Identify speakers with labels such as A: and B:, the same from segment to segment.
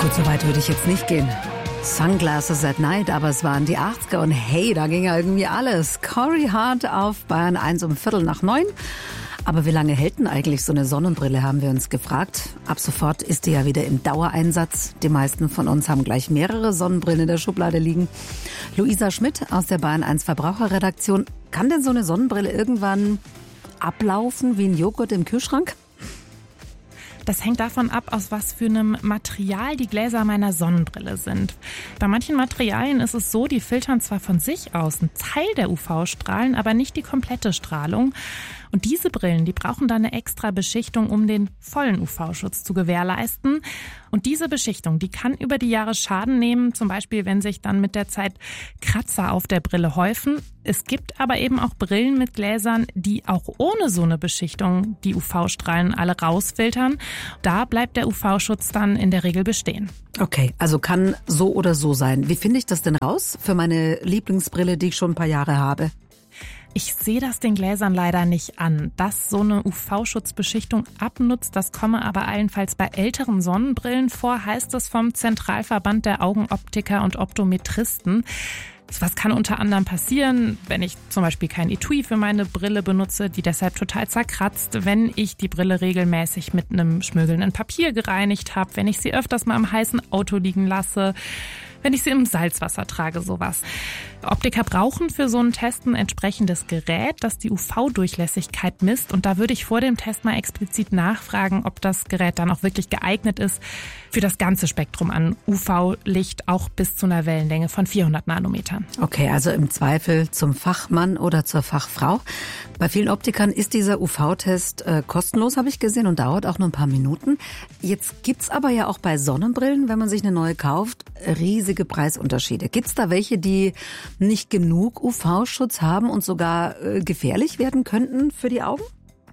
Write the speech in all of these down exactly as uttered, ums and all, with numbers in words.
A: Gut, so weit würde ich jetzt nicht gehen. Sunglasses at Night, aber es waren die achtziger und hey, da ging ja irgendwie alles. Corey Hart auf Bayern eins um Viertel nach neun. Aber wie lange hält denn eigentlich so eine Sonnenbrille, haben wir uns gefragt. Ab sofort ist die ja wieder im Dauereinsatz. Die meisten von uns haben gleich mehrere Sonnenbrillen in der Schublade liegen. Luisa Schmidt aus der Bayern eins Verbraucherredaktion. Kann denn so eine Sonnenbrille irgendwann ablaufen wie ein Joghurt im Kühlschrank?
B: Das hängt davon ab, aus was für einem Material die Gläser meiner Sonnenbrille sind. Bei manchen Materialien ist es so, die filtern zwar von sich aus einen Teil der U V-Strahlen, aber nicht die komplette Strahlung. Und diese Brillen, die brauchen dann eine extra Beschichtung, um den vollen U V-Schutz zu gewährleisten. Und diese Beschichtung, die kann über die Jahre Schaden nehmen, zum Beispiel wenn sich dann mit der Zeit Kratzer auf der Brille häufen. Es gibt aber eben auch Brillen mit Gläsern, die auch ohne so eine Beschichtung die U V-Strahlen alle rausfiltern. Da bleibt der U V-Schutz dann in der Regel bestehen.
A: Okay, also kann so oder so sein. Wie finde ich das denn raus für meine Lieblingsbrille, die ich schon ein paar Jahre habe?
B: Ich sehe das den Gläsern leider nicht an. Dass so eine U V-Schutzbeschichtung abnutzt, das komme aber allenfalls bei älteren Sonnenbrillen vor, heißt es vom Zentralverband der Augenoptiker und Optometristen. Was kann unter anderem passieren, wenn ich zum Beispiel kein Etui für meine Brille benutze, die deshalb total zerkratzt, wenn ich die Brille regelmäßig mit einem schmögelnden Papier gereinigt habe, wenn ich sie öfters mal im heißen Auto liegen lasse, wenn ich sie im Salzwasser trage, sowas. Optiker brauchen für so einen Test ein entsprechendes Gerät, das die U V-Durchlässigkeit misst. Und da würde ich vor dem Test mal explizit nachfragen, ob das Gerät dann auch wirklich geeignet ist für das ganze Spektrum an U V-Licht, auch bis zu einer Wellenlänge von vierhundert Nanometern.
A: Okay, also im Zweifel zum Fachmann oder zur Fachfrau. Bei vielen Optikern ist dieser U V-Test äh, kostenlos, habe ich gesehen, und dauert auch nur ein paar Minuten. Jetzt gibt's aber ja auch bei Sonnenbrillen, wenn man sich eine neue kauft, riesige Preisunterschiede. Gibt's da welche, die nicht genug U V-Schutz haben und sogar äh, gefährlich werden könnten für die Augen?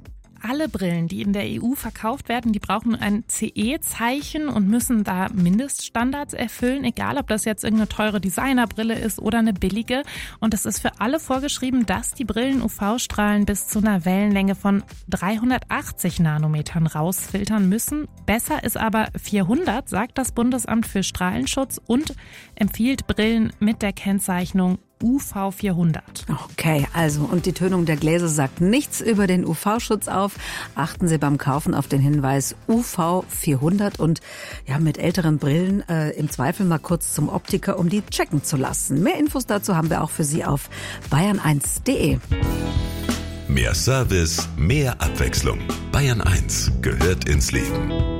B: Alle Brillen, die in der E U verkauft werden, die brauchen ein C E-Zeichen und müssen da Mindeststandards erfüllen, egal ob das jetzt irgendeine teure Designerbrille ist oder eine billige. Und es ist für alle vorgeschrieben, dass die Brillen U V-Strahlen bis zu einer Wellenlänge von dreihundertachtzig Nanometern rausfiltern müssen. Besser ist aber vierhundert, sagt das Bundesamt für Strahlenschutz und empfiehlt Brillen mit der Kennzeichnung U V vierhundert.
A: Okay, also und die Tönung der Gläser sagt nichts über den U V-Schutz auf. Achten Sie beim Kaufen auf den Hinweis U V vierhundert und ja, mit älteren Brillen äh, im Zweifel mal kurz zum Optiker, um die checken zu lassen. Mehr Infos dazu haben wir auch für Sie auf bayern eins punkt de.
C: Mehr Service, mehr Abwechslung. Bayern eins gehört ins Leben.